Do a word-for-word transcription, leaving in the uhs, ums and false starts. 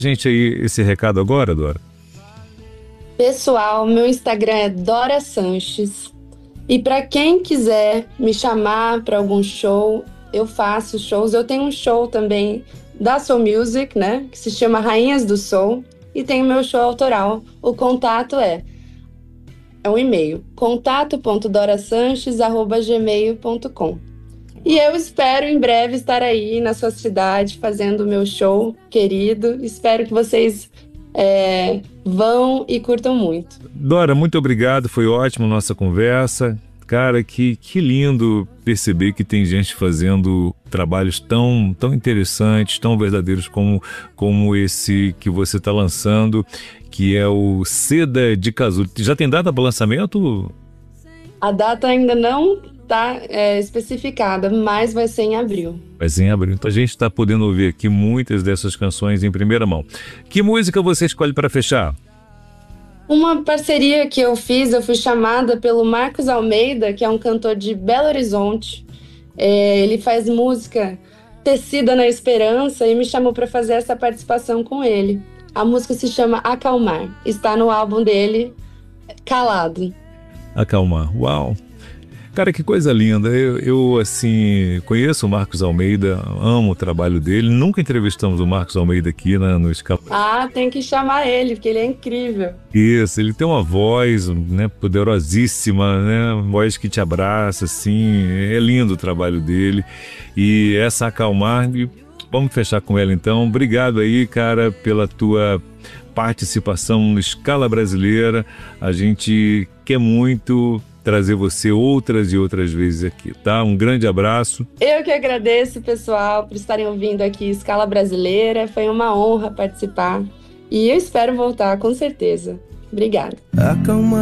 Gente, aí esse recado agora, Dora. Pessoal, meu Instagram é Dora Sanches. E para quem quiser me chamar para algum show, eu faço shows. Eu tenho um show também da Soul Music, né? Que se chama Rainhas do Soul. E tem o meu show autoral. O contato é, é um e-mail, contato ponto dora sanches arroba gmail ponto com. E eu espero em breve estar aí na sua cidade fazendo o meu show querido. Espero que vocês é, vão e curtam muito. Dora, muito obrigado, foi ótimo a nossa conversa. Cara, que, que lindo perceber que tem gente fazendo trabalhos tão, tão interessantes, tão verdadeiros como, como esse que você está lançando, que é o Seda de Casulo. Já tem data para o lançamento? A data ainda não está é, especificada, mas vai ser em abril. Vai ser em abril. Então a gente está podendo ouvir aqui muitas dessas canções em primeira mão. Que música você escolhe para fechar? Uma parceria que eu fiz, eu fui chamada pelo Marcos Almeida, que é um cantor de Belo Horizonte. É, ele faz música tecida na esperança e me chamou para fazer essa participação com ele. A música se chama Acalmar, está no álbum dele, Calado. Acalmar, uau! Cara, que coisa linda. Eu, eu, assim, conheço o Marcos Almeida, amo o trabalho dele. Nunca entrevistamos o Marcos Almeida aqui na, no Escala. Ah, tem que chamar ele, porque ele é incrível. Isso, ele tem uma voz, né, poderosíssima, né, uma voz que te abraça, assim. É lindo o trabalho dele. E essa Acalmar, e vamos fechar com ela então. Obrigado aí, cara, pela tua participação no Escala Brasileira. A gente quer muito trazer você outras e outras vezes aqui, tá? Um grande abraço. Eu que agradeço, pessoal, por estarem ouvindo aqui Escala Brasileira. Foi uma honra participar e eu espero voltar, com certeza. Obrigada.